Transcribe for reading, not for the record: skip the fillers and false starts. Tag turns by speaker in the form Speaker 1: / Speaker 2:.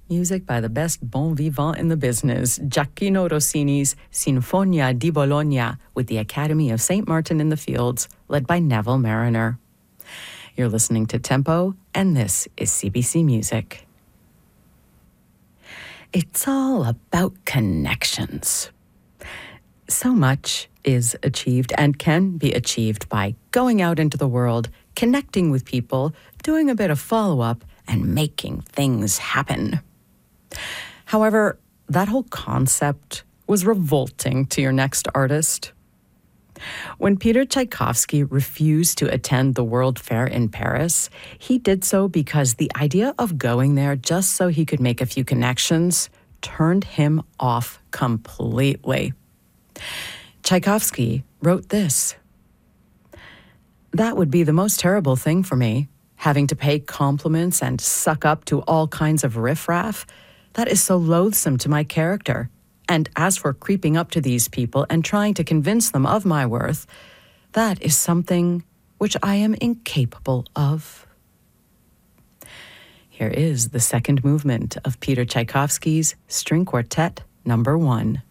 Speaker 1: Music by the best bon vivant in the business, Gioacchino Rossini's Sinfonia di Bologna with the Academy of St. Martin in the Fields, led by Neville Mariner. You're listening to Tempo, and this is CBC Music. It's all about connections. So much is achieved and can be achieved by going out into the world, connecting with people, doing a bit of follow-up, and making things happen. However, that whole concept was revolting to your next artist. When Peter Tchaikovsky refused to attend the World Fair in Paris, he did so because the idea of going there just so he could make a few connections turned him off completely. Tchaikovsky wrote this: "That would be the most terrible thing for me, having to pay compliments and suck up to all kinds of riffraff. That is so loathsome to my character. And as for creeping up to these people and trying to convince them of my worth, that is something which I am incapable of." Here is the second movement of Peter Tchaikovsky's String Quartet No. 1.